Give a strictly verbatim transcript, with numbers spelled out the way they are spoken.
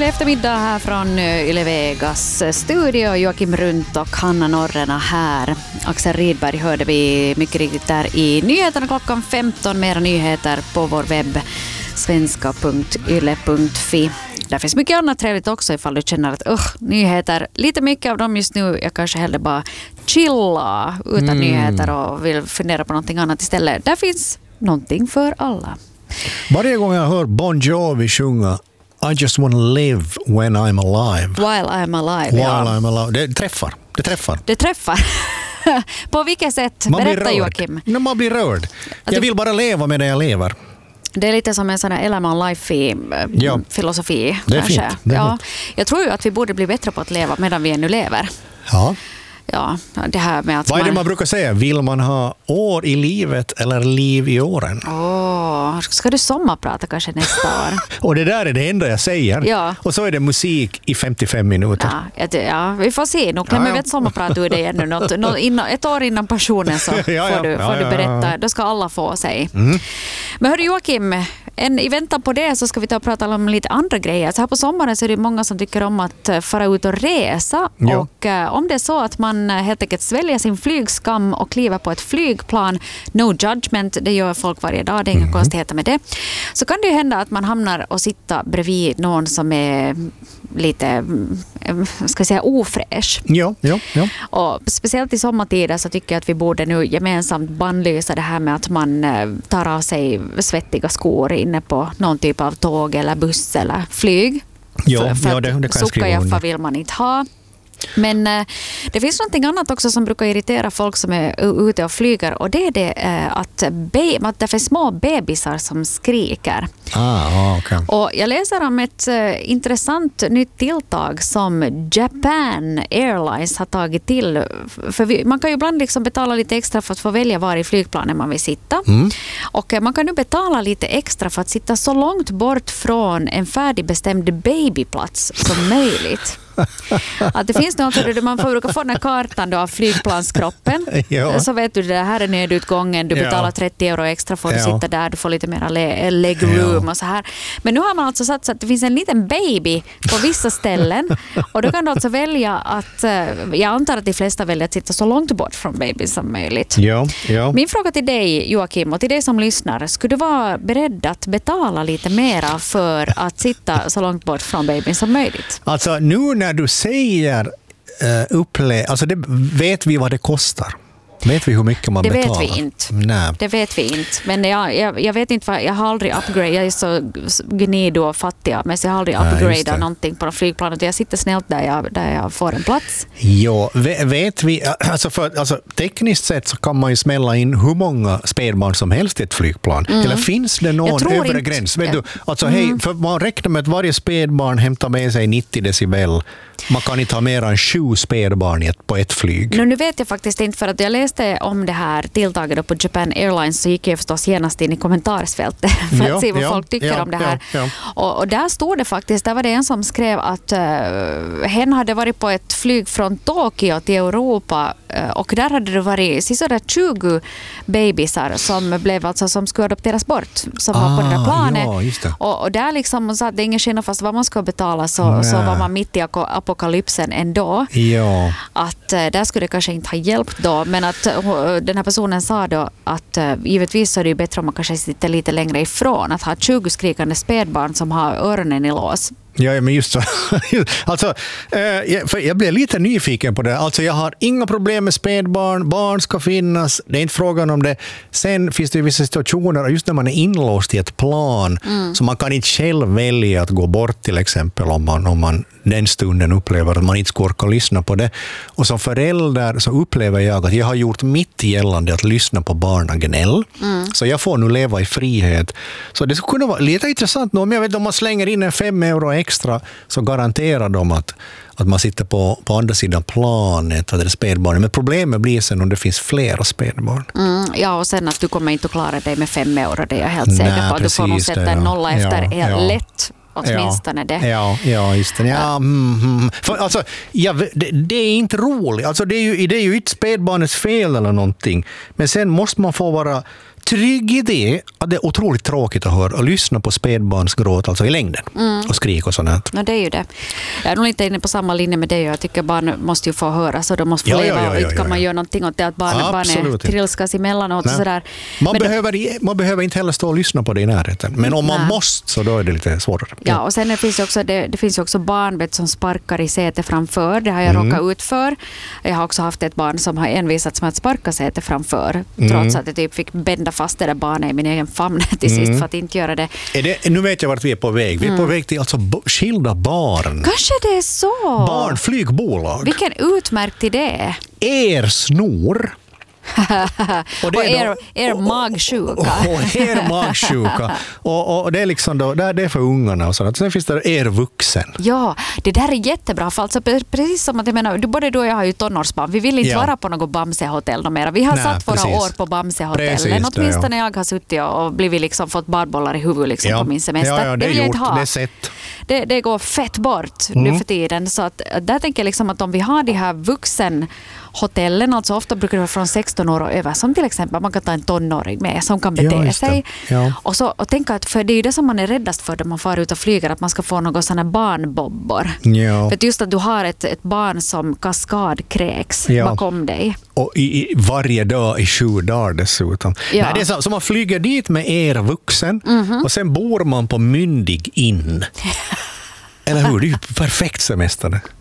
Trevlig eftermiddag här från Yle Vegas studio. Joakim Runt och Hanna Norrena här. Axel Rydberg hörde vi mycket riktigt där i nyheterna klockan femton. Mera nyheter på vår webb svenska punkt yle punkt fi. Där finns mycket annat trevligt också ifall du känner att uh, nyheter, lite mycket av dem just nu. Jag kanske hellre bara chilla utan mm. nyheter och vill fundera på någonting annat istället. Där finns någonting för alla. Varje gång jag hör Bon Jovi sjunga I just want to live when I'm alive. While I'm alive. While ja. I'm alive. Det träffar. Det träffar. Det träffar. På vilket sätt? Man Berätta Joakim. No, man blir rörd. Jag vill bara leva medan jag lever. Det är lite som en sån här Element Life-filosofi. Ja, det är fint. Det är ja. fint. Jag tror ju att vi borde bli bättre på att leva medan vi ännu lever. Ja. Ja, det här med att Vad är det man... man brukar säga? Vill man ha år i livet eller liv i åren? Åh, ska du sommarprata kanske nästa år? Och det där är det enda jag säger. Ja. Och så är det musik i femtiofem minuter. Ja, ja vi får se. Nu klämmer ja, vi ja. ett sommarprat ur dig ännu. Något, något, innan, ett år innan passionen så ja, ja. får, du, får ja, du ja, berätta. ja. Då ska alla få sig. Mm. Men hörru Joakim, en, i väntan på det så ska vi ta och prata om lite andra grejer. Så här på sommaren så är det många som tycker om att fara ut och resa. Ja. Och uh, om det är så att man helt enkelt sväljer sin flygskam och kliver på ett flygplan, no judgment, det gör folk varje dag, det är inga mm. konstigheter med det. Så kan det ju hända att man hamnar och sitter bredvid någon som är lite, ska jag säga, ofräsch. Ja, ja, ja. Och speciellt i sommartider så tycker jag att vi borde nu gemensamt bannlysa det här med att man tar av sig svettiga skor inne på någon typ av tåg eller buss eller flyg. Ja, för, för ja, det, det kan jag skriva sockerjaffa under. vill man inte ha. Men eh, det finns någonting annat också som brukar irritera folk som är ute och flyger, och det är det eh, att, be- att det finns små bebisar som skriker. Ah, okay. Och jag läser om ett eh, intressant nytt tilltag som Japan Airlines har tagit till. För vi, man kan ju ibland liksom betala lite extra för att få välja var i flygplanen man vill sitta. Mm. Och eh, man kan nu betala lite extra för att sitta så långt bort från en färdigbestämd babyplats som möjligt. Att det finns något där man får brukar få den här kartan då av flygplanskroppen. Ja. Så vet du, det här är nödutgången, du betalar ja. trettio euro extra för att ja. sitta där, du får lite mer le- leg room ja. och så här. Men nu har man alltså satt så att det finns en liten baby på vissa ställen, och då kan du alltså välja att, jag antar att de flesta väljer att sitta så långt bort från babyn som möjligt. Ja, ja. Min fråga till dig Joakim och till dig som lyssnar, skulle du vara beredd att betala lite mera för att sitta så långt bort från babyn som möjligt? Alltså nu när du säger uh, upple- alltså det, vet vi vad det kostar? Vet vi hur mycket man det betalar? Det vet vi inte. Nej. Det vet vi inte. Men jag, jag, jag vet inte vad, jag har aldrig upgrade. Jag är så gnido och fattig, men jag har aldrig upgradat någonting på flygplanet. Jag sitter snällt där jag, där jag får en plats. Ja, vet vi, alltså, för, alltså tekniskt sett så kan man ju smälla in hur många spädbarn som helst i ett flygplan. Mm. Eller finns det någon övre inte. gräns? Vet ja. du, alltså, mm. hej, för man räknar med att varje spädbarn hämtar med sig nittio decibel. Man kan inte ha mer än sju spädbarn på ett flyg. Nu, nu vet jag faktiskt inte, för att jag läste om det här tilltaget på Japan Airlines, så gick jag förstås genast in i kommentarsfältet för ja, att se vad ja, folk tycker ja, om det här. Ja, ja. Och, och där stod det faktiskt, där var det en som skrev att uh, hen hade varit på ett flyg från Tokyo till Europa, uh, och där hade det varit sådär tjugo bebisar som blev alltså som skulle adopteras bort, som ah, var på det där planet. Ja, just det. Och, och där liksom man sa att det är ingen skillnad fast vad man ska betala, så, så var man mitt i apokalypsen ändå. Ja. Att uh, där skulle det kanske inte ha hjälpt då, men att uh, den här personen sa då att uh, givetvis så är det ju bättre om man kanske sitter lite längre ifrån, att ha tjugo skrikande spädbarn som har öronen i lås. Ja, men just så. Alltså, eh, för jag blev lite nyfiken på det. Alltså, jag har inga problem med spädbarn. Barn ska finnas. Det är inte frågan om det. Sen finns det vissa situationer, just när man är inlåst i ett plan, mm. så man kan inte själv välja att gå bort till exempel om man, om man den stunden upplever att man inte ska orka lyssna på det. Och som förälder så upplever jag att jag har gjort mitt gällande att lyssna på barnagnäll. Mm. Så jag får nu leva i frihet. Så det skulle kunna vara lite intressant. Om jag vet om man slänger in en fem euro extra, så garanterar de att, att man sitter på, på andra sidan planet, att det är spädbarn. Men problemet blir sen om det finns flera spädbarn. Mm, ja, och sen att du kommer inte att klara dig med fem euro, det är jag helt säker Nej, på. Du får nog sätta det, ja. en nolla efter, ja, helt ja. lätt. Åtminstone ja, det. Ja, ja, just det. Ja, mm, mm. För, alltså, ja, det, det är inte roligt. Alltså, det är ju, det är ju inte spädbarnets fel eller någonting. Men sen måste man få vara trygg i det att det är otroligt tråkigt att höra och lyssna på spädbarnsgråt alltså i längden mm. och skrik och sånt. No, det är ju det. Jag är nog inte inne på samma linje med dig. Jag tycker barn måste ju få höra så de måste få ja, leva ja, ja, och inte ja, kan ja. man göra någonting åt det att barn, barnen trilskas emellanåt och sådär. Man men behöver, det, man behöver inte heller stå och lyssna på det i närheten. Men om man nej. måste så då är det lite svårare. Ja, och sen det finns ju också, det, det finns ju också barn vet, som sparkar i säte framför. Det har jag mm. råkat ut för. Jag har också haft ett barn som har envisats med att sparka säte framför. Mm. Trots att jag typ fick bända fast det där barnet i min egen famn till sist mm. för att inte göra det. Är det. Nu vet jag vart vi är på väg. Vi är mm. på väg till alltså skilda barn. Kanske det är så. Barn, flygbolag. Vilken utmärkt idé. Er snor. och, och er, er magsjuka. Och, och er magsjuka. och, och det är liksom då, det är för ungarna och sådant. Sen finns det er vuxen. Ja, det där är jättebra. För alltså, precis som att jag menar, både du och jag har ju tonårsbarn. Vi vill inte ja. vara på något Bamsehotell mer. Vi har Nej, satt våra precis. år på Bamsehotellen. Åtminstone ja. jag har suttit och blivit liksom, fått badbollar i huvudet liksom, ja. på min semester. Ja, ja, det, det vill jag gjort. inte ha. Det, är sett. Det, det går fett bort mm. nu för tiden. Så att, där tänker jag liksom att om vi har de här vuxen hotellen, alltså ofta brukar det vara från sexton år och över, som till exempel man kan ta en tonåring med som kan bete ja, sig. Ja. Och, så, och tänka att för det är ju det som man är räddast för när man far ut och flyger, att man ska få några sådana barnbobbor. Ja. För att just att du har ett, ett barn som kaskadkräks ja. bakom dig. Och i, i varje dag i sju dagar dessutom. Ja. Nej, det är så, så man flyger dit med er vuxen mm-hmm. och sen bor man på myndig in. Eller hur? Det är ju perfekt semester.